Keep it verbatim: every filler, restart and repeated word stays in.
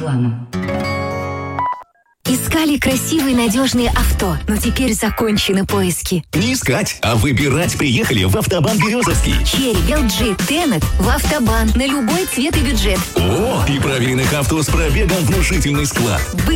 Реклама. Искали красивые надежные авто, но теперь закончены поиски. Не искать, а выбирать приехали в Автобан Березовский. Черри, эл джи, Тенет в Автобан на любой цвет и бюджет. О, и проверенных авто с пробегом внушительный склад.